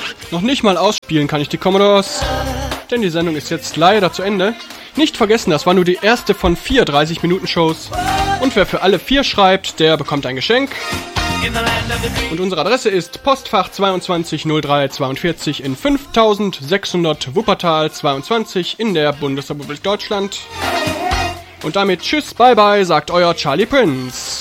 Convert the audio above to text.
Noch nicht mal ausspielen kann ich die Commodores, denn die Sendung ist jetzt leider zu Ende. Nicht vergessen, das war nur die erste von 4 30-Minuten-Shows. Und wer für alle 4 schreibt, der bekommt ein Geschenk. Und unsere Adresse ist Postfach 220342 in 5600 Wuppertal 22 in der Bundesrepublik Deutschland. Und damit tschüss, bye bye, sagt euer Charlie Prince.